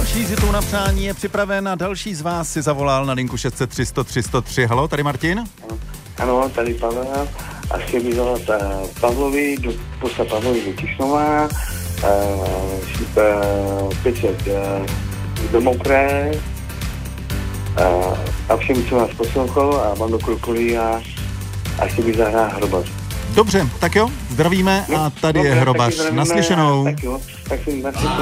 další z hitů na přání je připraven a další z vás si zavolal na linku 603 103 103. Haló, tady Martin? Ano, tady Pavel. A chtěl bych zavolat Pavlovi, poslat Pavlovi do Tišnova, 500 do Mokré a všem, co nás poslouchalo a mám do Krupulí a chtěl bych zahrát Hrobař. Dobře, tak jo, zdravíme a tady je Hrobař. Naslyšenou. Tak jo, tak si naslyšenou.